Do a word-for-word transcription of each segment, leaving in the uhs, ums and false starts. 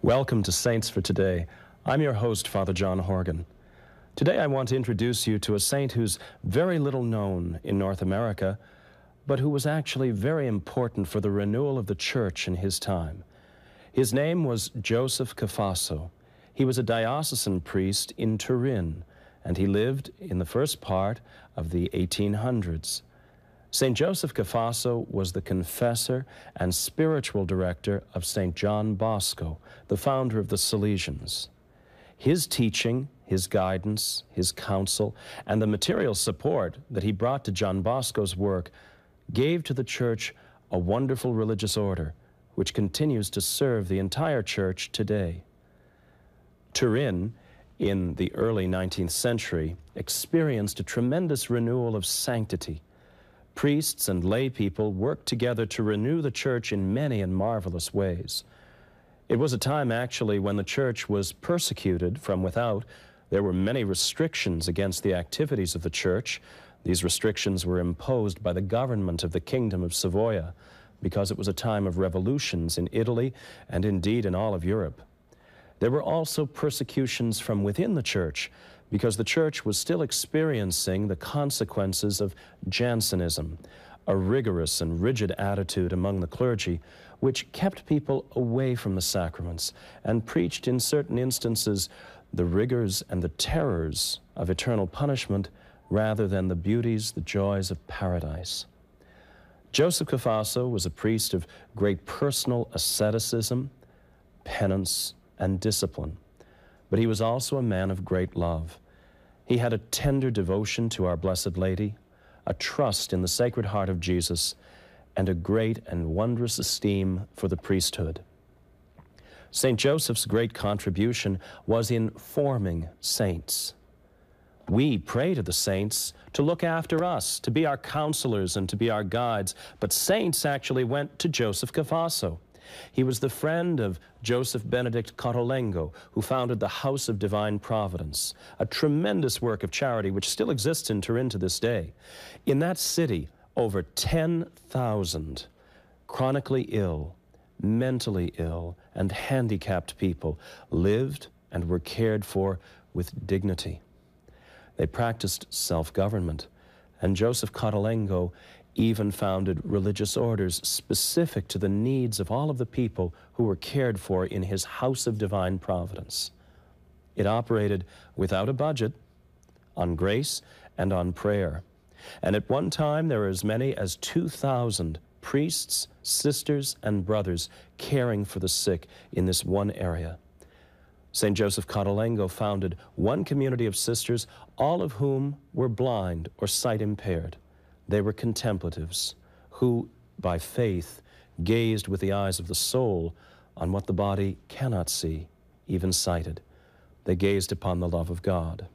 Welcome to Saints for Today. I'm your host, Father John Horgan. Today I want to introduce you to a saint who's very little known in North America, but who was actually very important for the renewal of the church in his time. His name was Joseph Cafasso. He was a diocesan priest in Turin, and he lived in the first part of the eighteen hundreds. Saint Joseph Cafasso was the confessor and spiritual director of Saint John Bosco, the founder of the Salesians. His teaching, his guidance, his counsel, and the material support that he brought to John Bosco's work gave to the church a wonderful religious order, which continues to serve the entire church today. Turin, in the early nineteenth century, experienced a tremendous renewal of sanctity. Priests and lay people worked together to renew the church in many and marvelous ways. It was a time, actually, when the church was persecuted from without. There were many restrictions against the activities of the church. These restrictions were imposed by the government of the Kingdom of Savoia because it was a time of revolutions in Italy and indeed in all of Europe. There were also persecutions from within the church because the church was still experiencing the consequences of Jansenism, a rigorous and rigid attitude among the clergy which kept people away from the sacraments and preached in certain instances the rigors and the terrors of eternal punishment rather than the beauties, the joys of paradise. Joseph Cafasso was a priest of great personal asceticism, penance, and discipline, but he was also a man of great love. He had a tender devotion to our Blessed Lady, a trust in the Sacred Heart of Jesus, and a great and wondrous esteem for the priesthood. Saint Joseph's great contribution was in forming saints. We pray to the saints to look after us, to be our counselors and to be our guides, but saints actually went to Joseph Cafasso. He was the friend of Joseph Benedict Cottolengo, who founded the House of Divine Providence, a tremendous work of charity which still exists in Turin to this day. In that city, over ten thousand chronically ill, mentally ill, and handicapped people lived and were cared for with dignity. They practiced self-government, and Joseph Cottolengo even founded religious orders specific to the needs of all of the people who were cared for in his House of Divine Providence. It operated without a budget, on grace and on prayer. And at one time, there were as many as two thousand priests, sisters, and brothers caring for the sick in this one area. Saint Joseph Cottolengo founded one community of sisters, all of whom were blind or sight impaired. They were contemplatives who, by faith, gazed with the eyes of the soul on what the body cannot see, even sighted. They gazed upon the love of God.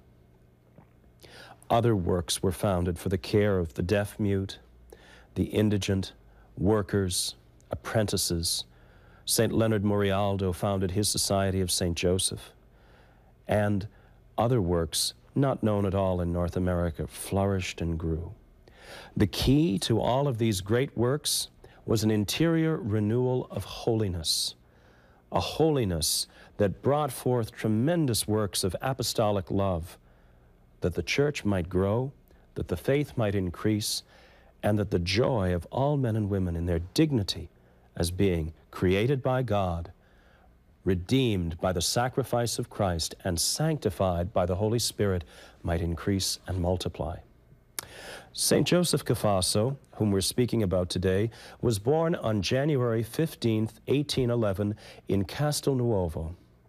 Other works were founded for the care of the deaf-mute, the indigent, workers, apprentices. Saint Leonard Murialdo founded his Society of Saint Joseph. And other works, not known at all in North America, flourished and grew. The key to all of these great works was an interior renewal of holiness, a holiness that brought forth tremendous works of apostolic love, that the church might grow, that the faith might increase, and that the joy of all men and women in their dignity as being created by God, redeemed by the sacrifice of Christ, and sanctified by the Holy Spirit might increase and multiply. Saint Joseph Cafasso, whom we're speaking about today, was born on January fifteenth, eighteen eleven in Castelnuovo.